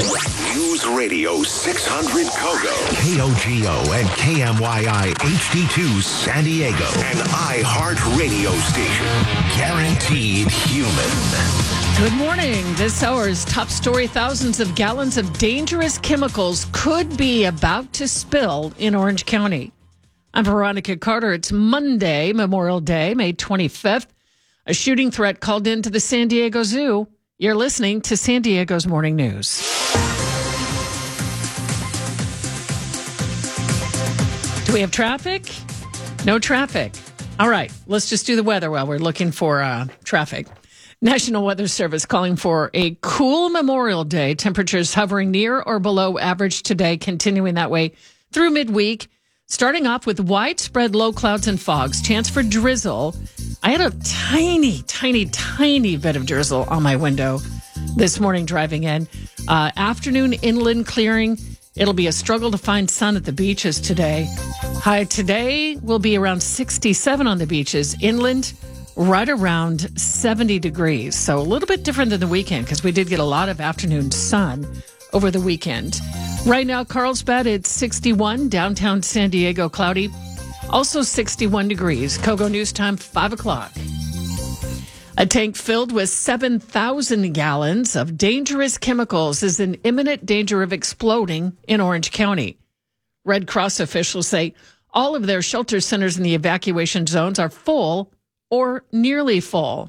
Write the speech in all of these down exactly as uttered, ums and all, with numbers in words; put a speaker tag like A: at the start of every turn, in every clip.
A: News Radio six hundred Kogo.
B: K O G O and K M Y I H D two San Diego. An iHeartRadio station. Guaranteed human.
C: Good morning. This hour's top story: thousands of gallons of dangerous chemicals could be about to spill in Orange County. I'm Veronica Carter. It's Monday, Memorial Day, May twenty-fifth. A shooting threat called into the San Diego Zoo. You're listening to San Diego's Morning News. Do we have traffic? No traffic. All right, let's just do the weather while we're looking for uh, traffic. National Weather Service calling for a cool Memorial Day. Temperatures hovering near or below average today, continuing that way through midweek. Starting off with widespread low clouds and fogs, chance for drizzle. I had a tiny, tiny, tiny bit of drizzle on my window this morning driving in. Uh, afternoon inland clearing. It'll be a struggle to find sun at the beaches today. High today will be around sixty-seven on the beaches. Inland, right around seventy degrees. So a little bit different than the weekend because we did get a lot of afternoon sun over the weekend. Right now, Carlsbad, it's sixty-one. Downtown San Diego, cloudy. Also sixty-one degrees. Kogo News Time, five o'clock. A tank filled with seven thousand gallons of dangerous chemicals is in imminent danger of exploding in Orange County. Red Cross officials say all of their shelter centers in the evacuation zones are full or nearly full.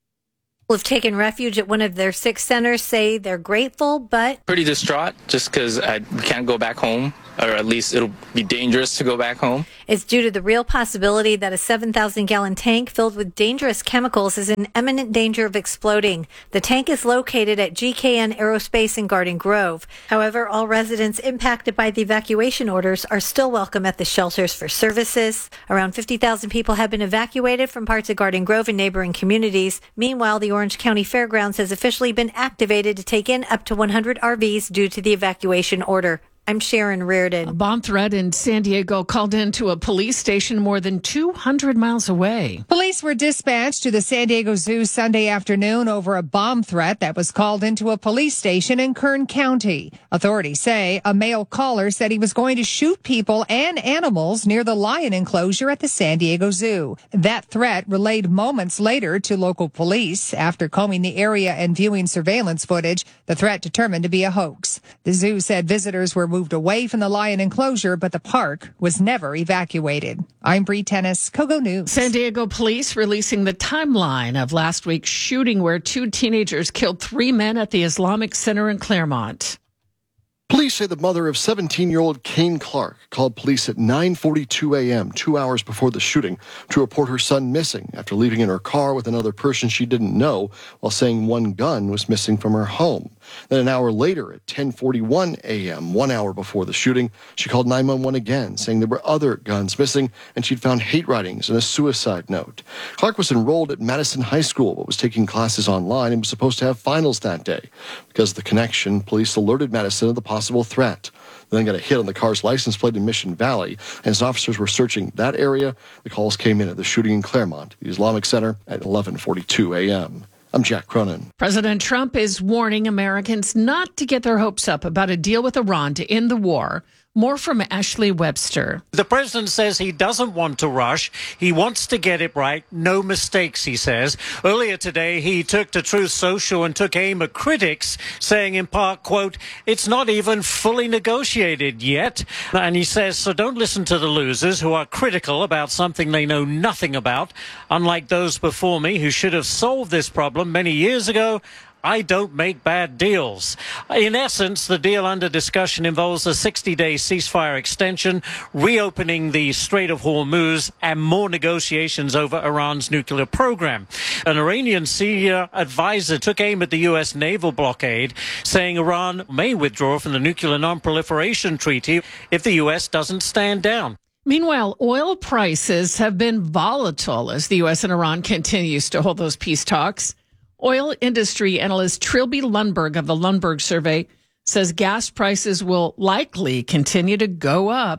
D: Who have taken refuge at one of their six centers say they're grateful, but
E: pretty distraught just because we can't go back home, or at least it'll be dangerous to go back home.
D: It's due to the real possibility that a seven thousand gallon tank filled with dangerous chemicals is in imminent danger of exploding. The tank is located at G K N Aerospace in Garden Grove. However, all residents impacted by the evacuation orders are still welcome at the shelters for services. Around fifty thousand people have been evacuated from parts of Garden Grove and neighboring communities. Meanwhile, the Orange County Fairgrounds has officially been activated to take in up to one hundred R Vs due to the evacuation order. I'm Sharon Reardon.
C: A bomb threat in San Diego called into a police station more than two hundred miles away.
F: Police were dispatched to the San Diego Zoo Sunday afternoon over a bomb threat that was called into a police station in Kern County. Authorities say a male caller said he was going to shoot people and animals near the lion enclosure at the San Diego Zoo. That threat relayed moments later to local police. After combing the area and viewing surveillance footage, the threat determined to be a hoax. The zoo said visitors were moved away from the lion enclosure, but the park was never evacuated. I'm Bree Tennis, Kogo News.
C: San Diego police releasing the timeline of last week's shooting where two teenagers killed three men at the Islamic Center in Claremont.
G: Police say the mother of seventeen-year-old Kane Clark called police at nine forty-two a.m., two hours before the shooting, to report her son missing after leaving in her car with another person she didn't know while saying one gun was missing from her home. Then an hour later at ten forty-one a.m., one hour before the shooting, she called nine one one again, saying there were other guns missing and she'd found hate writings and a suicide note. Clark was enrolled at Madison High School but was taking classes online and was supposed to have finals that day. Because of the connection, police alerted Madison of the possible threat. They then got a hit on the car's license plate in Mission Valley, and as officers were searching that area, the calls came in at the shooting in Claremont, the Islamic Center, at eleven forty-two a.m. I'm Jack Cronin.
C: President Trump is warning Americans not to get their hopes up about a deal with Iran to end the war. More from Ashley Webster.
H: The president says he doesn't want to rush. He wants to get it right. No mistakes, he says. Earlier today, he took to Truth Social and took aim at critics, saying in part, quote, it's not even fully negotiated yet. And he says, so don't listen to the losers who are critical about something they know nothing about. Unlike those before me who should have solved this problem many years ago, I don't make bad deals. In essence, the deal under discussion involves a sixty-day ceasefire extension, reopening the Strait of Hormuz, and more negotiations over Iran's nuclear program. An Iranian senior advisor took aim at the U S naval blockade, saying Iran may withdraw from the Nuclear Non-Proliferation Treaty if the U S doesn't stand down.
C: Meanwhile, oil prices have been volatile as the U S and Iran continues to hold those peace talks. Oil industry analyst Trilby Lundberg of the Lundberg Survey says gas prices will likely continue to go up.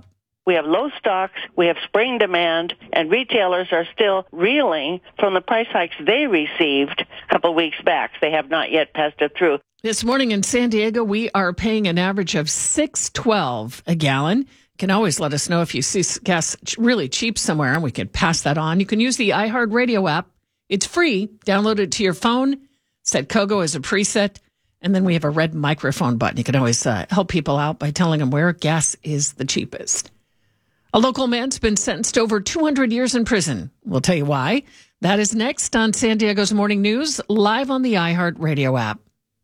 I: We have low stocks, we have spring demand, and retailers are still reeling from the price hikes they received a couple of weeks back. They have not yet passed it through.
C: This morning in San Diego, we are paying an average of six twelve a gallon. You can always let us know if you see gas really cheap somewhere, and we can pass that on. You can use the iHeartRadio app. It's free. Download it to your phone. Set Kogo as a preset. And then we have a red microphone button. You can always uh, help people out by telling them where gas is the cheapest. A local man's been sentenced to over two hundred years in prison. We'll tell you why. That is next on San Diego's Morning News, live on the iHeartRadio app.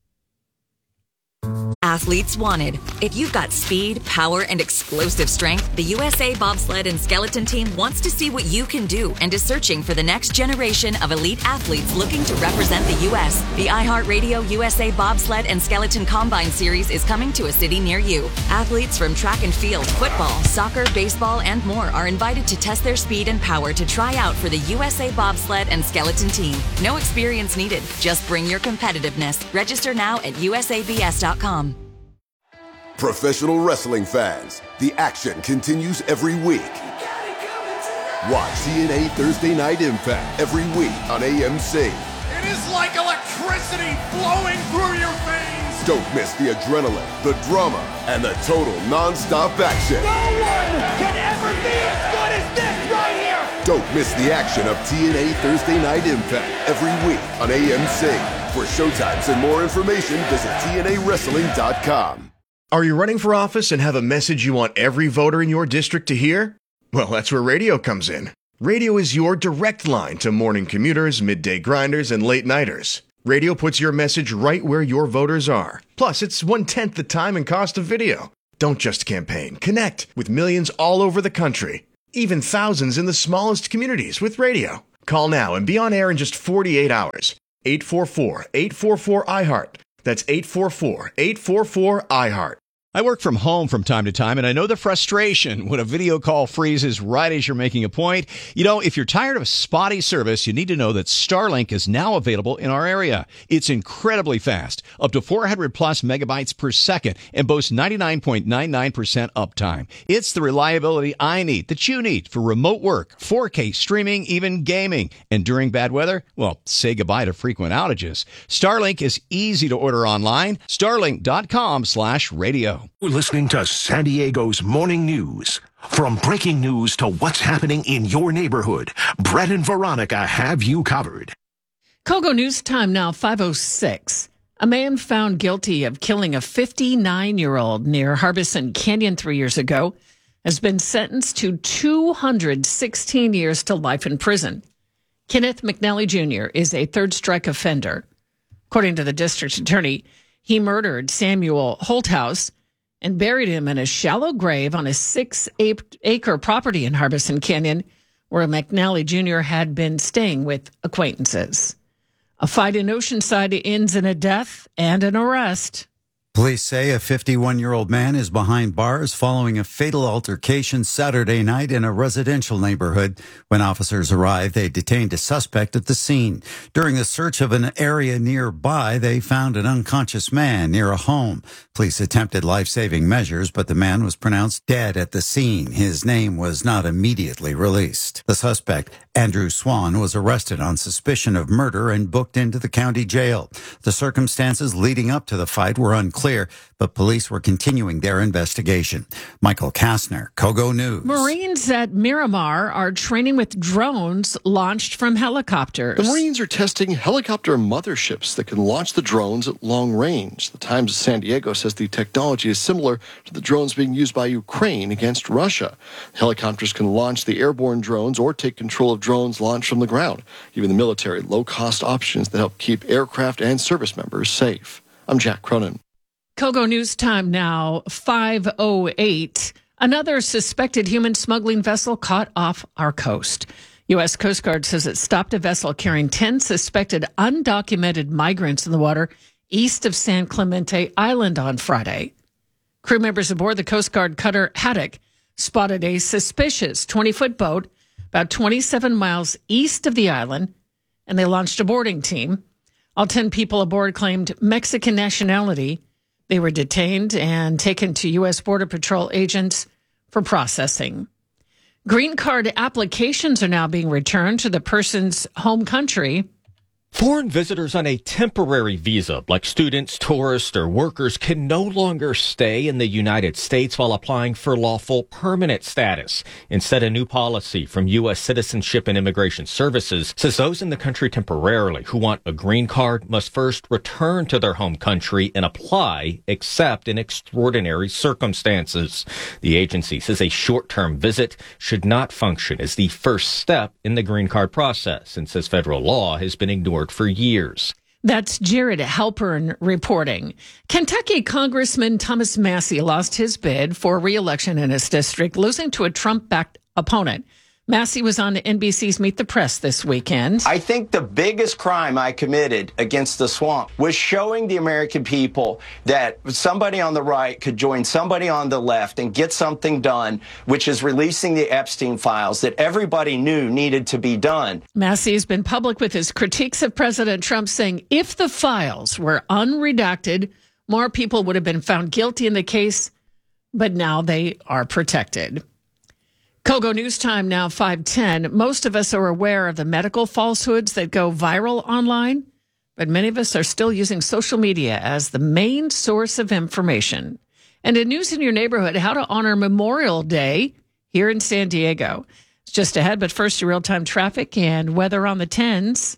J: Athletes wanted. If you've got speed, power, and explosive strength, the U S A Bobsled and Skeleton Team wants to see what you can do and is searching for the next generation of elite athletes looking to represent the U S. The iHeartRadio U S A Bobsled and Skeleton Combine Series is coming to a city near you. Athletes from track and field, football, soccer, baseball, and more are invited to test their speed and power to try out for the U S A Bobsled and Skeleton Team. No experience needed. Just bring your competitiveness. Register now at U S A B S dot com.
K: Professional wrestling fans, the action continues every week. Watch T N A Thursday Night Impact every week on A M C.
L: It is like electricity flowing through your veins.
K: Don't miss the adrenaline, the drama, and the total non-stop action.
L: No one can ever be as good as this right here.
K: Don't miss the action of T N A Thursday Night Impact every week on A M C. For showtimes and more information, visit T N A wrestling dot com.
M: Are you running for office and have a message you want every voter in your district to hear? Well, that's where radio comes in. Radio is your direct line to morning commuters, midday grinders, and late nighters. Radio puts your message right where your voters are. Plus, it's one-tenth the time and cost of video. Don't just campaign. Connect with millions all over the country. Even thousands in the smallest communities with radio. Call now and be on air in just forty-eight hours. eight four four, eight four four, I heart. That's eight four four, eight four four, I heart.
N: I work from home from time to time, and I know the frustration when a video call freezes right as you're making a point. You know, if you're tired of spotty service, you need to know that Starlink is now available in our area. It's incredibly fast, up to four hundred plus megabytes per second, and boasts ninety-nine point nine nine percent uptime. It's the reliability I need, that you need, for remote work, four K streaming, even gaming. And during bad weather, well, say goodbye to frequent outages. Starlink is easy to order online. Starlink dot com slash radio.
B: You're listening to San Diego's Morning News. From breaking news to what's happening in your neighborhood, Brett and Veronica have you covered.
C: Kogo News Time now, five oh six. A man found guilty of killing a fifty-nine-year-old near Harbison Canyon three years ago has been sentenced to two hundred sixteen years to life in prison. Kenneth McNally Junior is a third-strike offender. According to the district attorney, he murdered Samuel Holthouse and buried him in a shallow grave on a six-acre property in Harbison Canyon, where McNally Junior had been staying with acquaintances. A fight in Oceanside ends in a death and an arrest.
O: Police say a fifty-one-year-old man is behind bars following a fatal altercation Saturday night in a residential neighborhood. When officers arrived, they detained a suspect at the scene. During a search of an area nearby, they found an unconscious man near a home. Police attempted life-saving measures, but the man was pronounced dead at the scene. His name was not immediately released. The suspect, Andrew Swan, was arrested on suspicion of murder and booked into the county jail. The circumstances leading up to the fight were unclear. Clear, but police were continuing their investigation. Michael Kastner, Kogo News.
C: Marines at Miramar are training with drones launched from helicopters.
G: The Marines are testing helicopter motherships that can launch the drones at long range. The Times of San Diego says the technology is similar to the drones being used by Ukraine against Russia. Helicopters can launch the airborne drones or take control of drones launched from the ground, giving the military low-cost options that help keep aircraft and service members safe. I'm Jack Cronin.
C: Kogo News Time now, five oh eight. Another suspected human smuggling vessel caught off our coast. U S. Coast Guard says it stopped a vessel carrying ten suspected undocumented migrants in the water east of San Clemente Island on Friday. Crew members aboard the Coast Guard cutter Haddock spotted a suspicious twenty-foot boat about twenty-seven miles east of the island, and they launched a boarding team. All ten people aboard claimed Mexican nationality. They were detained and taken to U S. Border Patrol agents for processing. Green card applications are now being returned to the person's home country.
P: Foreign visitors on a temporary visa, like students, tourists, or workers, can no longer stay in the United States while applying for lawful permanent status. Instead, a new policy from U S Citizenship and Immigration Services says those in the country temporarily who want a green card must first return to their home country and apply, except in extraordinary circumstances. The agency says a short-term visit should not function as the first step in the green card process and says federal law has been ignored for years.
C: That's Jared Halpern reporting. Kentucky Congressman Thomas Massie lost his bid for re-election in his district, losing to a Trump-backed opponent. Massie was on N B C's Meet the Press this weekend.
Q: I think the biggest crime I committed against the swamp was showing the American people that somebody on the right could join somebody on the left and get something done, which is releasing the Epstein files that everybody knew needed to be done.
C: Massie has been public with his critiques of President Trump, saying if the files were unredacted, more people would have been found guilty in the case, but now they are protected. Kogo News Time now five ten. Most of us are aware of the medical falsehoods that go viral online, but many of us are still using social media as the main source of information. And in News in Your Neighborhood, how to honor Memorial Day here in San Diego. It's just ahead, but first, your real-time traffic and weather on the tens.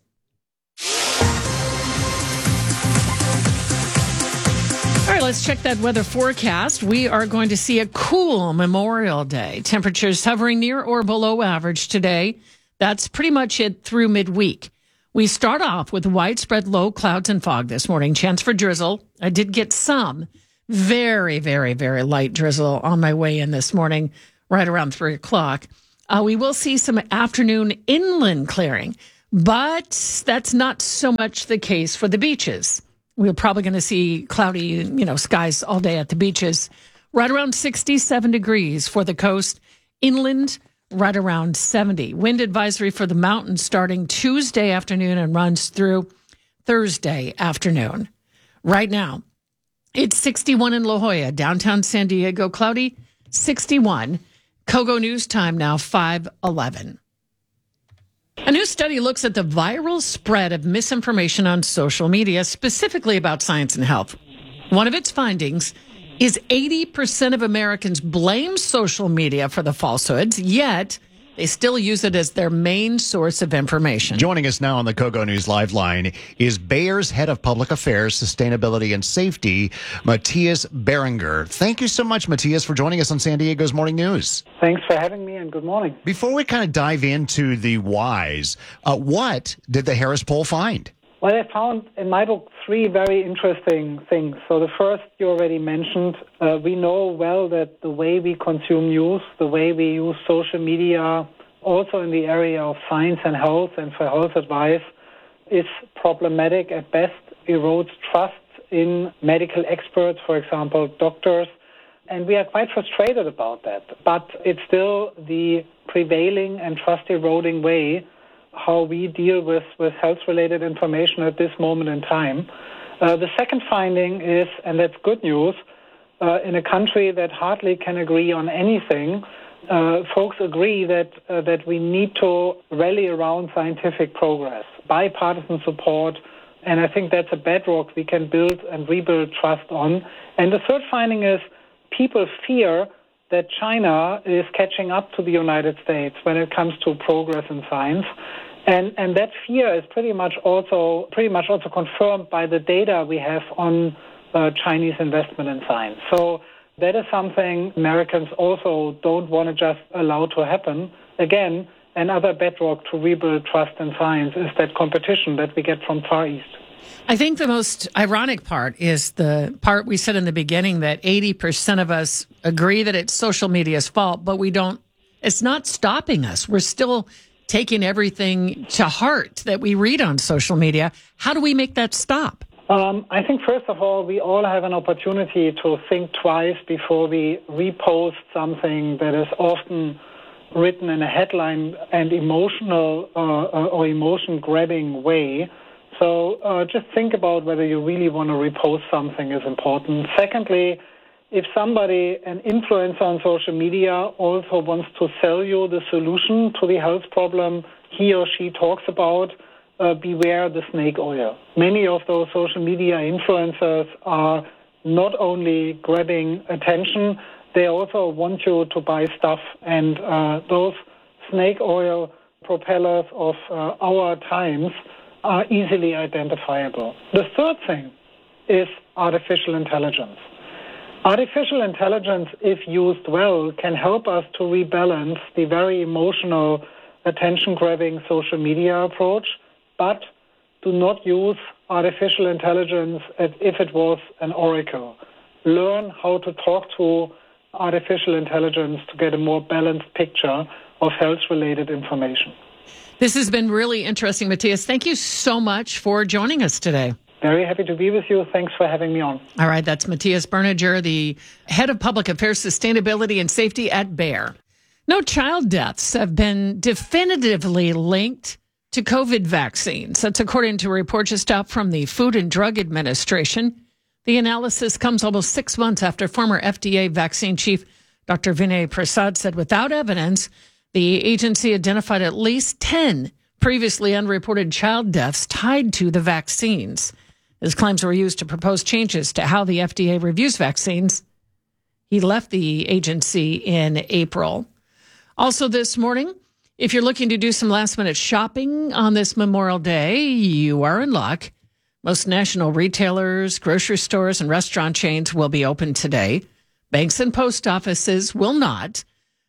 C: All right, let's check that weather forecast. We are going to see a cool Memorial Day. Temperatures hovering near or below average today. That's pretty much it through midweek. We start off with widespread low clouds and fog this morning. Chance for drizzle. I did get some very, very, very light drizzle on my way in this morning, right around three o'clock. Uh, we will see some afternoon inland clearing, but that's not so much the case for the beaches. We're probably going to see cloudy, you know, skies all day at the beaches. Right around sixty-seven degrees for the coast. Inland, right around seventy. Wind advisory for the mountains starting Tuesday afternoon and runs through Thursday afternoon. Right now, it's sixty-one in La Jolla, downtown San Diego, cloudy, sixty-one. Kogo News Time now five eleven. A new study looks at the viral spread of misinformation on social media, specifically about science and health. One of its findings is eighty percent of Americans blame social media for the falsehoods, yet they still use it as their main source of information.
R: Joining us now on the Kogo News Live line is Bayer's Head of Public Affairs, Sustainability and Safety, Matthias Berenger. Thank you so much, Matthias, for joining us on San Diego's Morning News.
S: Thanks for having me, and good morning.
R: Before we kind of dive into the whys, uh, what did the Harris poll find?
S: Well, I found, in my book, three very interesting things. So the first you already mentioned. Uh, we know well that the way we consume news, the way we use social media, also in the area of science and health and for health advice, is problematic at best, erodes trust in medical experts, for example, doctors. And we are quite frustrated about that. But it's still the prevailing and trust-eroding way how we deal with, with health-related information at this moment in time. Uh, the second finding is, and that's good news, uh, in a country that hardly can agree on anything, uh, folks agree that uh, that we need to rally around scientific progress, bipartisan support, and I think that's a bedrock we can build and rebuild trust on. And the third finding is people fear that China is catching up to the United States when it comes to progress in science. And and that fear is pretty much also pretty much also confirmed by the data we have on uh, Chinese investment in science. So that is something Americans also don't want to just allow to happen. Again, another bedrock to rebuild trust in science is that competition that we get from Far East.
C: I think the most ironic part is the part we said in the beginning that eighty percent of us agree that it's social media's fault, but we don't, it's not stopping us. We're still taking everything to heart that we read on social media. How do we make that stop?
S: Um, I think, first of all, we all have an opportunity to think twice before we repost something that is often written in a headline and emotional uh, or emotion-grabbing way. So uh, just think about whether you really want to repost something is important. Secondly, if somebody, an influencer on social media, also wants to sell you the solution to the health problem he or she talks about, uh, beware the snake oil. Many of those social media influencers are not only grabbing attention, they also want you to buy stuff. And uh, those snake oil propellers of uh, our times are easily identifiable. The third thing is artificial intelligence. Artificial intelligence, if used well, can help us to rebalance the very emotional, attention-grabbing social media approach, but do not use artificial intelligence as if it was an oracle. Learn how to talk to artificial intelligence to get a more balanced picture of health-related information.
C: This has been really interesting, Matthias. Thank you so much for joining us today.
S: Very happy to be with you. Thanks for having me on.
C: All right, that's Matthias Berninger, the head of public affairs, sustainability, and safety at Bayer. No child deaths have been definitively linked to COVID vaccines. That's according to a report just out from the Food and Drug Administration. The analysis comes almost six months after former F D A vaccine chief Doctor Vinay Prasad said without evidence, the agency identified at least ten previously unreported child deaths tied to the vaccines. His claims were used to propose changes to how the F D A reviews vaccines. He left the agency in April. Also this morning, if you're looking to do some last-minute shopping on this Memorial Day, you are in luck. Most national retailers, grocery stores, and restaurant chains will be open today. Banks and post offices will not.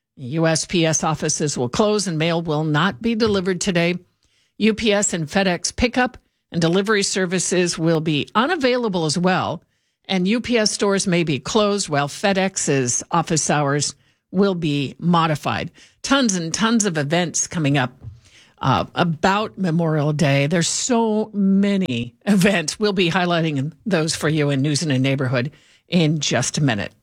C: U S P S offices will close and mail will not be delivered today. U P S and FedEx pickup and delivery services will be unavailable as well. And U P S stores may be closed while FedEx's office hours will be modified. Tons and tons of events coming up uh, about Memorial Day. There's so many events. We'll be highlighting those for you in News in a Neighborhood in just a minute.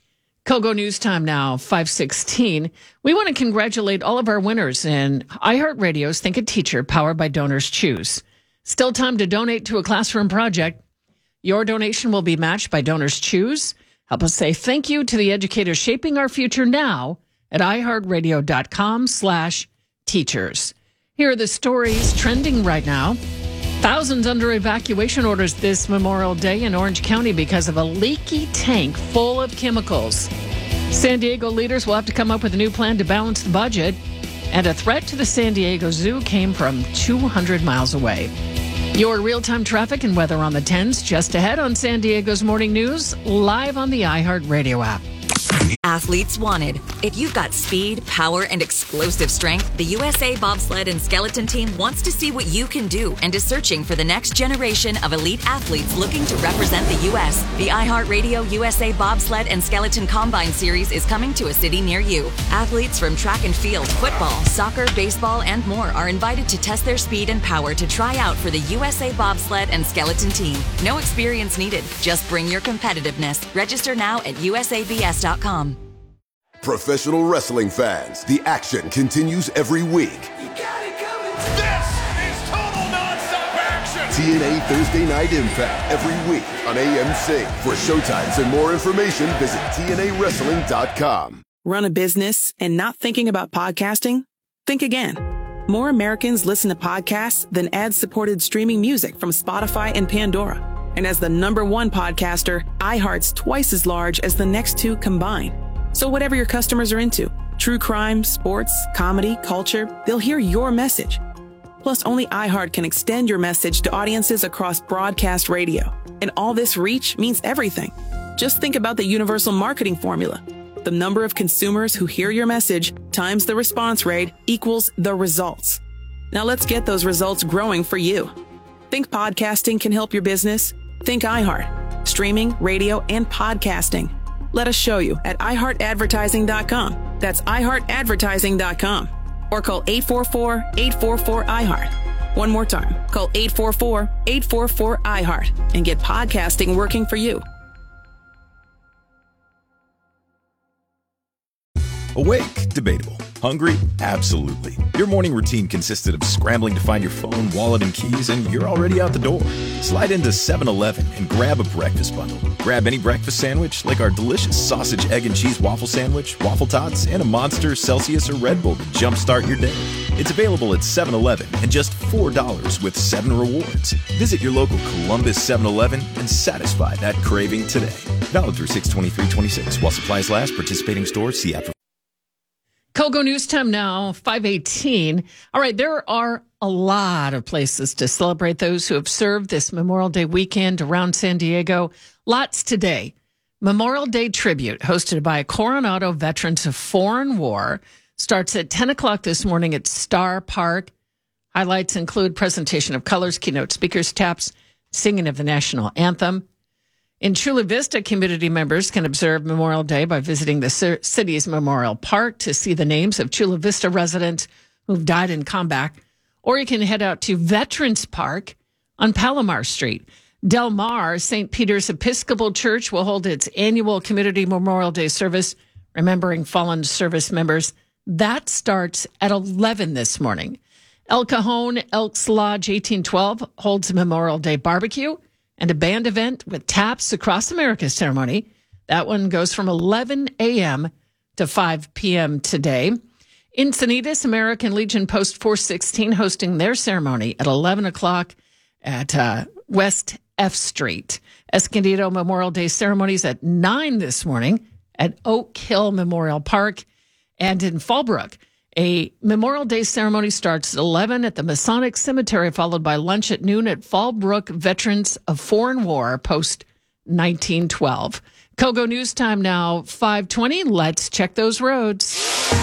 C: Kogo News Time now, five sixteen. We want to congratulate all of our winners in iHeartRadio's Think a Teacher, powered by Donors Choose. Still time to donate to a classroom project. Your donation will be matched by Donors Choose. Help us say thank you to the educators shaping our future now at iHeartRadio.com slash teachers. Here are the stories trending right now. Thousands under evacuation orders this Memorial Day in Orange County because of a leaky tank full of chemicals. San Diego leaders will have to come up with a new plan to balance the budget. And a threat to the San Diego Zoo came from two hundred miles away. Your real-time traffic and weather on the tens just ahead on San Diego's Morning News, live on the iHeartRadio app.
J: Athletes wanted. If you've got speed, power, and explosive strength, the U S A Bobsled and Skeleton Team wants to see what you can do and is searching for the next generation of elite athletes looking to represent the U S. The iHeartRadio U S A Bobsled and Skeleton Combine Series is coming to a city near you. Athletes from track and field, football, soccer, baseball, and more are invited to test their speed and power to try out for the U S A Bobsled and Skeleton Team. No experience needed. Just bring your competitiveness. Register now at U S A B S dot com.
K: Professional wrestling fans, the action continues every week.
L: This is total nonstop action!
K: T N A Thursday Night Impact every week on A M C. For showtimes and more information, visit T N A wrestling dot com.
T: Run a business and not thinking about podcasting? Think again. More Americans listen to podcasts than ad-supported streaming music from Spotify and Pandora. And as the number one podcaster, iHeart's twice as large as the next two combined. So whatever your customers are into, true crime, sports, comedy, culture, they'll hear your message. Plus, only iHeart can extend your message to audiences across broadcast radio. And all this reach means everything. Just think about the universal marketing formula. The number of consumers who hear your message times the response rate equals the results. Now let's get those results growing for you. Think podcasting can help your business? Think iHeart. Streaming, radio, and podcasting. Let us show you at i heart advertising dot com. That's i heart advertising dot com. Or call eight four four, eight four four, I heart. One more time. Call eight four four, eight four four, I heart and get podcasting working for you.
U: Awake, debatable. Hungry? Absolutely. Your morning routine consisted of scrambling to find your phone, wallet, and keys, and you're already out the door. Slide into seven eleven and grab a breakfast bundle. Grab any breakfast sandwich, like our delicious sausage, egg, and cheese waffle sandwich, waffle tots, and a Monster, Celsius, or Red Bull to jumpstart your day. It's available at seven eleven and just four dollars with seven rewards. Visit your local Columbus seven eleven and satisfy that craving today. Valid through six twenty-three twenty-six. While supplies last, participating stores, see app for...
C: Kogo News Time now, five eighteen. All right, there are a lot of places to celebrate those who have served this Memorial Day weekend around San Diego. Lots today. Memorial Day tribute hosted by Coronado Veterans of Foreign War starts at ten o'clock this morning at Star Park. Highlights include presentation of colors, keynote speakers, taps, singing of the national anthem. In Chula Vista, community members can observe Memorial Day by visiting the city's Memorial Park to see the names of Chula Vista residents who've died in combat. Or you can head out to Veterans Park on Palomar Street. Del Mar, Saint Peter's Episcopal Church will hold its annual Community Memorial Day service, remembering fallen service members. That starts at eleven this morning. El Cajon Elks Lodge eighteen twelve holds a Memorial Day barbecue and a band event with Taps Across America ceremony. That one goes from eleven a.m. to five p.m. today. Encinitas, American Legion Post four sixteen hosting their ceremony at eleven o'clock at uh, West F Street. Escondido Memorial Day ceremonies at nine this morning at Oak Hill Memorial Park. And in Fallbrook, a Memorial Day ceremony starts at eleven at the Masonic Cemetery, followed by lunch at noon at Fallbrook Veterans of Foreign War, Post nineteen twelve. Kogo News Time now, five twenty. Let's check those roads.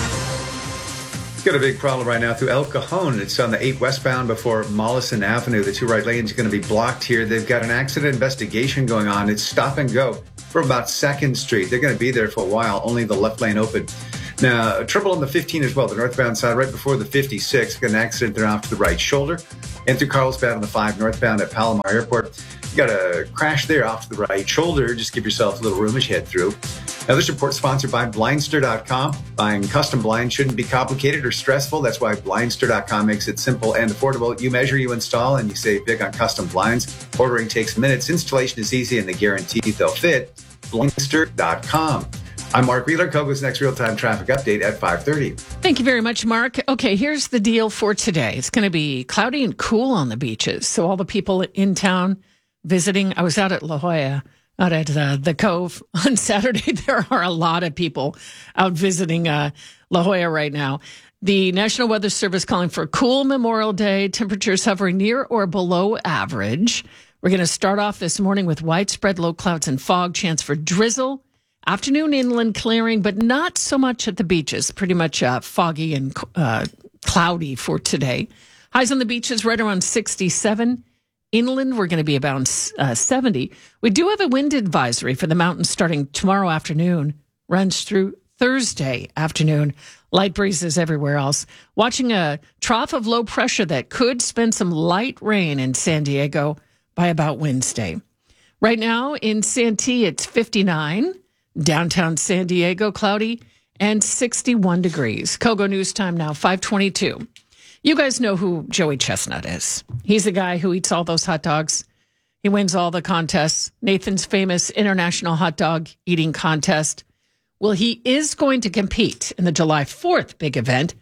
V: It's got a big problem right now through El Cajon. It's on the eight westbound before Mollison Avenue. The two right lanes are going to be blocked here. They've got an accident investigation going on. It's stop and go for about second Street. They're going to be there for a while, only the left lane open. Now, trouble on the fifteen as well, the northbound side, right before the fifty-six. Got an accident there off to the right shoulder. And through Carlsbad on the five northbound at Palomar Airport. You got a crash there off to the right shoulder. Just give yourself a little room as you head through. Now, this report sponsored by Blindster dot com. Buying custom blinds shouldn't be complicated or stressful. That's why Blindster dot com makes it simple and affordable. You measure, you install, and you save big on custom blinds. Ordering takes minutes. Installation is easy, and they guarantee they'll fit. Blindster dot com. I'm Mark Wheeler. Kogo's next real-time traffic update at five thirty.
C: Thank you very much, Mark. Okay, here's the deal for today. It's going to be cloudy and cool on the beaches. So all the people in town visiting, I was out at La Jolla, out at uh, the Cove on Saturday. There are a lot of people out visiting uh, La Jolla right now. The National Weather Service calling for a cool Memorial Day, temperatures hovering near or below average. We're going to start off this morning with widespread low clouds and fog, chance for drizzle. Afternoon inland clearing, but not so much at the beaches. Pretty much uh, foggy and uh, cloudy for today. Highs on the beaches right around sixty-seven. Inland, we're going to be about uh, seventy. We do have a wind advisory for the mountains starting tomorrow afternoon. Runs through Thursday afternoon. Light breezes everywhere else. Watching a trough of low pressure that could spend some light rain in San Diego by about Wednesday. Right now in Santee, it's fifty-nine. Downtown San Diego, cloudy and sixty-one degrees. Kogo News Time now, five twenty-two. You guys know who Joey Chestnut is. He's the guy who eats all those hot dogs. He wins all the contests. Nathan's famous international hot dog eating contest. Well, he is going to compete in the July fourth big event.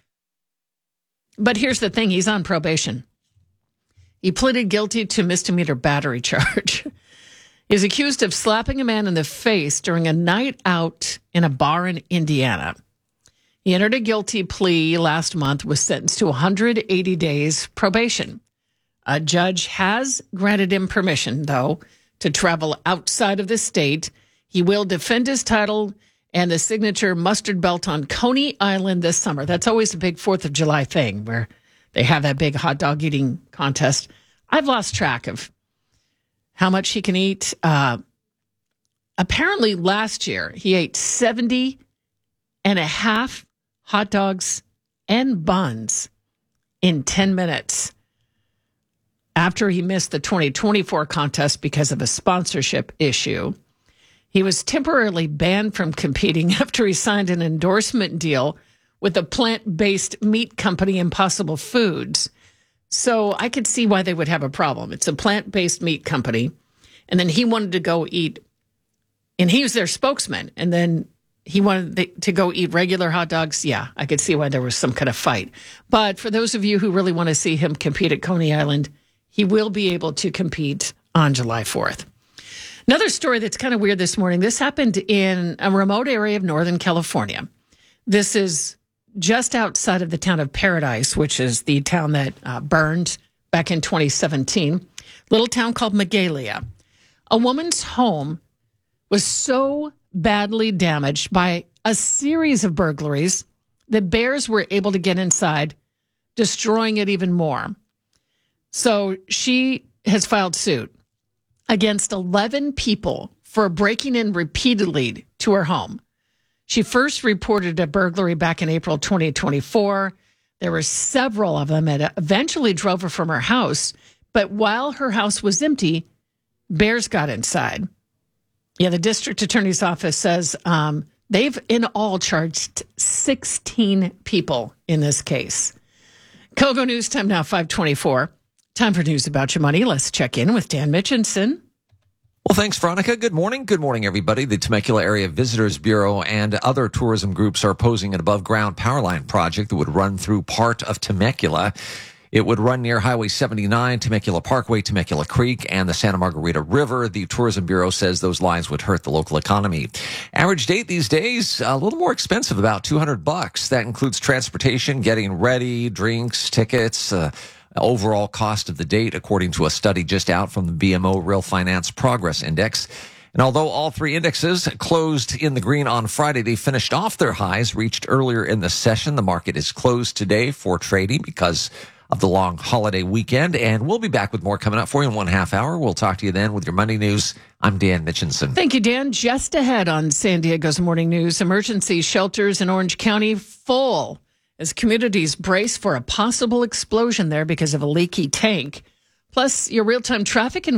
C: But here's the thing. He's on probation. He pleaded guilty to misdemeanor battery charge. He's accused of slapping a man in the face during a night out in a bar in Indiana. He entered a guilty plea last month, was sentenced to one hundred eighty days probation. A judge has granted him permission, though, to travel outside of the state. He will defend his title and the signature mustard belt on Coney Island this summer. That's always a big fourth of July thing where they have that big hot dog eating contest. I've lost track of how much he can eat. Uh, apparently last year, he ate seventy and a half hot dogs and buns in ten minutes after he missed the twenty twenty-four contest because of a sponsorship issue. He was temporarily banned from competing after he signed an endorsement deal with the plant-based meat company Impossible Foods. So I could see why they would have a problem. It's a plant-based meat company. And then he wanted to go eat, and he was their spokesman. And then he wanted to go eat regular hot dogs. Yeah, I could see why there was some kind of fight. But for those of you who really want to see him compete at Coney Island, he will be able to compete on July fourth. Another story that's kind of weird this morning. This happened in a remote area of Northern California. This is just outside of the town of Paradise, which is the town that uh, burned back in twenty seventeen. Little town called Magalia. A woman's home was so badly damaged by a series of burglaries that bears were able to get inside, destroying it even more. So she has filed suit against eleven people for breaking in repeatedly to her home. She first reported a burglary back in April twenty twenty-four. There were several of them and eventually drove her from her house. But while her house was empty, bears got inside. Yeah, the district attorney's office says um, they've in all charged sixteen people in this case. Kogo News time now, five twenty-four. Time for news about your money. Let's check in with Dan Mitchinson.
A: Well, thanks, Veronica. Good morning. Good morning, everybody. The Temecula Area Visitors Bureau and other tourism groups are opposing an above-ground power line project that would run through part of Temecula. It would run near Highway seventy-nine, Temecula Parkway, Temecula Creek, and the Santa Margarita River. The Tourism Bureau says those lines would hurt the local economy. Average date these days, a little more expensive, about two hundred bucks. That includes transportation, getting ready, drinks, tickets, uh, overall cost of the date, according to a study just out from the B M O Real Finance Progress Index. And although all three indexes closed in the green on Friday, they finished off their highs reached earlier in the session. The market is closed today for trading because of the long holiday weekend. And we'll be back with more coming up for you in one half hour. We'll talk to you then with your Monday news. I'm Dan Mitchinson.
C: Thank you, Dan. Just ahead on San Diego's Morning News, emergency shelters in Orange County full as communities brace for a possible explosion there because of a leaky tank. Plus, your real-time traffic and